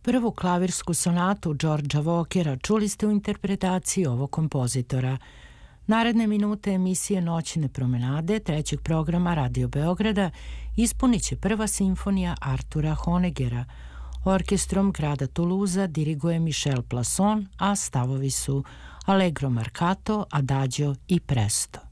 Prvu klavirsku sonatu Georgea Walkera čuli ste u interpretaciji ovog kompozitora. Naredne minute emisije Noćne promenade trećeg programa Radio Beograda ispunit će prva simfonija Artura Honeggera. Orkestrom grada Tuluza diriguje Michel Plasson, a stavovi su Allegro marcato, adagio i presto.